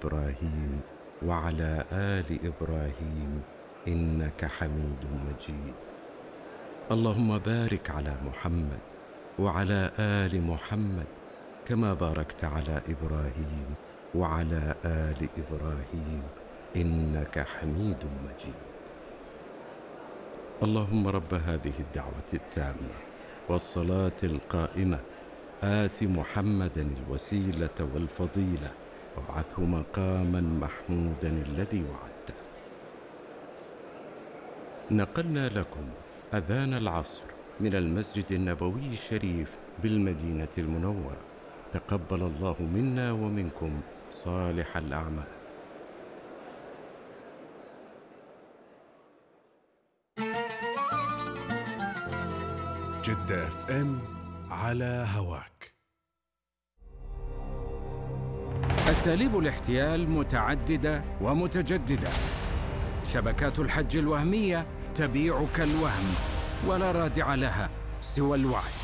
إبراهيم وعلى آل إبراهيم إنك حميد مجيد. اللهم بارك على محمد وعلى آل محمد كما باركت على إبراهيم وعلى آل إبراهيم إنك حميد مجيد. اللهم رب هذه الدعوة التامة والصلاة القائمة آت محمدا الوسيلة والفضيلة وابعثه مقاما محمودا الذي وعدته. نقلنا لكم أذان العصر من المسجد النبوي الشريف بالمدينة المنورة. تقبل الله منا ومنكم صالح الأعمال. جدة FM على هواك. أساليب الاحتيال متعددة ومتجددة. شبكات الحج الوهمية تبيعك الوهم ولا رادع لها سوى الوعي.